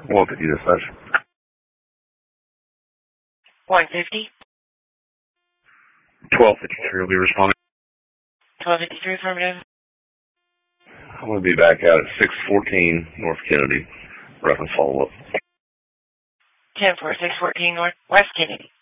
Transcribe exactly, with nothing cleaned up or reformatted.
one fifty dispatch. one fifty. twelve fifty-three will be responding. twelve fifty-three, affirmative. I'm going to be back out at six fourteen North Kennedy. Reference follow-up. ten four, six fourteen North West Kennedy.